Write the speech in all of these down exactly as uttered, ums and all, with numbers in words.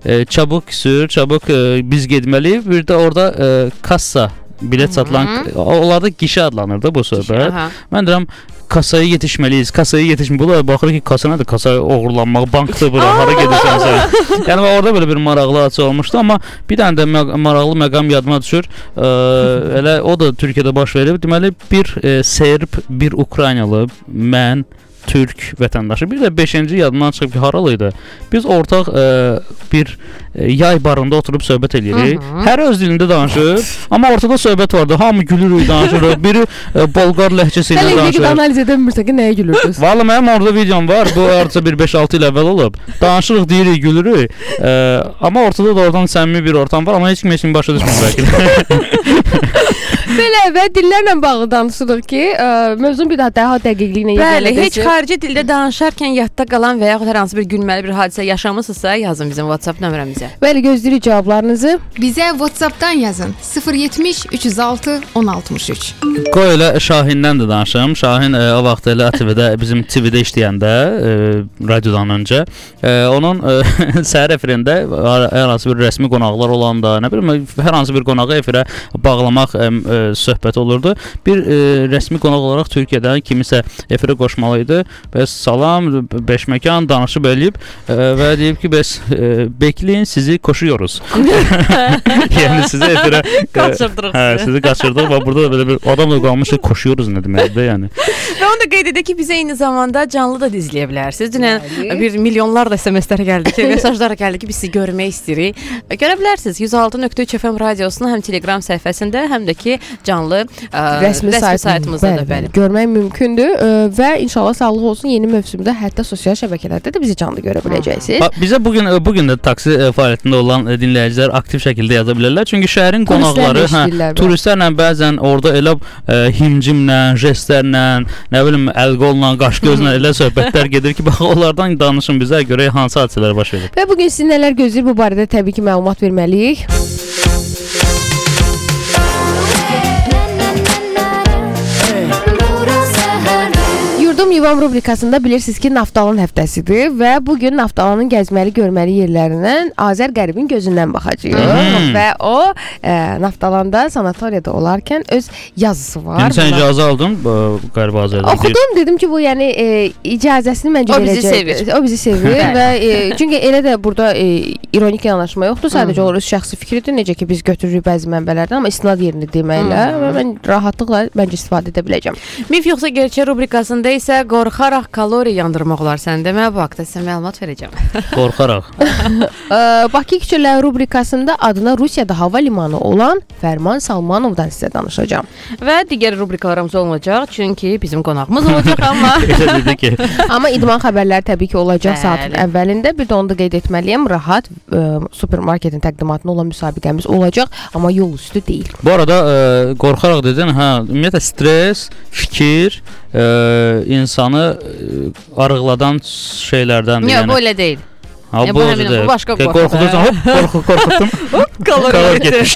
e, çabuk sür, çabuk e, biz getməliyik. Bir də orada e, kassa bilet satılan, onlarda gişə adlanırdı bu söhbət. Mən deyirəm, kasaya yetişmeliyiz, kasaya yetişmeliyiz. Bunlar baxır ki, kasa nədir? Kasa oğurlanmaq, bankdır bura, hara gedirsən sən? Yəni, orada belə bir maraqlı hadisə olmuşdu, amma bir dənə də mə maraqlı məqam yadıma düşür. E, elə o da Türkiyədə baş verib. Deməli, bir e, Serb, bir Ukraynalı, mən, Türk vətəndaşı. Bir də beşinci yadımdan çıxıb ki, haralıydı. Biz ortaq e, bir e, yay barında oturub söhbət edirik. Hər öz dilində danışır. Amma ortada söhbət vardı. Hamı gülürük, danışırıq. Biri e, Bolqar ləhcəsi ilə danışır. Hələ analiz edəmirsən ki, nəyə gülürdünüz? Valla mənim orada videom var. Bu artıca bir beş altı il əvvəl olub. Danışırıq, deyirik, gülürük. E, amma ortada da oradan səmimi bir ortam var. Amma heç kim heç kim başa düşmür bəlkə. Belə və dillərlə bağlı danışırıq ki, ə, mövzun bir daha daha dəqiqliyinə Bəli, heç xarici dildə danışarkən yadda qalan və yaxud hər hansı bir gülməli bir hadisə yaşamısınızsa, yazın bizim WhatsApp nömrəmizə. Bəli, gözləyirik cavablarınızı. Bizə WhatsApp-dan yazın. sıfır yetmiş üç yüz altı on altmış üç. Qoy elə Şahindən də danışım. Şahin e, o vaxt elə A T V-də bizim T V-də işləyəndə, e, radiodan öncə, e, onun e, səhər efirində hər hansı bir rəsmi qonaqlar olanda, nə bilim, hər hansı bir qonağı efirə bağlamaq e, e, söhbət olurdu. Bir e, rəsmi qonaq olaraq Türkiyədən kimisə efirə qoşmalı idi. Bəs salam, beşməkan danışıb eləyib e, və deyib ki, bəs e, bekləyin, sizi koşuyoruz. Yəni sizi efirə qaçırdırıq. Hə, sizi qaçırdıq və burada da belə bir adamla qalmış ki, koşuyoruz nə deməkdir yəni. Və onu da qeyd edək ki, bizə eyni zamanda canlı da izləyə bilərsiniz. Dünən bir milyonlar da S M S-lər gəldi ki, mesajlar gəldi ki, biz sizi görmək istəyirik. Görə bilərsiniz yüz altı nöqtə üç F M radiosunun həm Telegram səhifəsində, həm də ki, canlı ə, rəsmi, rəsmi saytımızda da bəli, görmək mümkündür ə, və inşallah sağlıq olsun yeni mövsümdə hətta sosial şəbəkələrdə də bizi canlı görə biləcəksiniz. Bizə bugün bugün də taksi fəaliyyətində olan dinləyicilər aktiv şəkildə yaza bilərlər. Çünki şəhərin qonaqları, hə, turistlərlə bəzən orada elə ə, himcimlə, jestlərlə, nə bilim, əl-qolla, qaş-gözlə elə söhbətlər gedir ki, bax onlardan danışın bizə görə hansı hadisələr baş verir. Və bugün sizin nələr gözləyir bu barədə təbii ki, məlumat verməliyik. Yurdum Yuvam rubrikasında bilirsiniz ki, Naftalan həftəsidir və bugün Naftalanın gəzməli, görməli yerlərindən Azər Qəribin gözündən baxacağıq. Hmm. Və o, e, Naftalanda, sanatoriyada olarkən öz yazısı var. Yəni sən buna... icazə aldın Qərib Azərdən? Oxudum, dedim ki, bu yəni e, icazəsini məncə verəcək. O bizi sevir. O bizi sevir və e, çünki elə də burada e, ironik yanaşma yoxdur, sadəcə olur öz şəxsi fikridir, necə ki, biz götürürük bəzi mənbələrdən, amma istinad yerini deməklə hmm. və mən rahatlıqla məncə istifadə edə biləcəm. Mif yoxsa gerçək rubrikasında isə qorxaraq kalori yandırmaq olar. Sən demə, bu haqda sizə məlumat verəcəm. Qorxaraq. Bakı küçələri rubrikasında adına Rusiyada hava limanı olan Fərman Salmanovdan sizə danışacağam. Və digər rubrikalarımız olmayacaq, çünki bizim qonağımız olacaq, amma amma idman xəbərləri təbii ki, olacaq saatın əvvəlində. Bir də onu da qeyd etməliyəm, rahat ə, supermarketin təqdimatına olan müsabiqəmiz olacaq, amma yol üstü deyil. Bu arada ə, qorxaraq dedin, hə, ümumiyyətlə stres, fikir, ə, insanı arıqladan şeylərdən. Yox, yəni, bu elə deyil. Ha, ya, bu, bu həmin bu başqa bir qorxudursan, hop, qorxu, qorxutdum. Hop, kalori getmiş.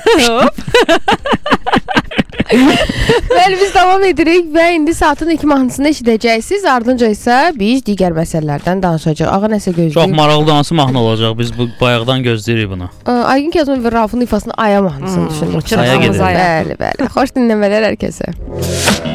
Bəli, biz davam edirik və indi saatın iki mahnısını eşidəcəksiniz. Ardınca isə biz digər məsələlərdən danışacağıq. Ağa nəsə gözləyir? Çox maraqlı hansı mahnı olacaq? Biz bu bayaqdan gözləyirik bunu. Aygün Kazımov və Raufun ifasını Aya mahnısını hmm, düşündük. Aya gedir. Bəli, bəli. Xoş dinləmələr hər kəsə.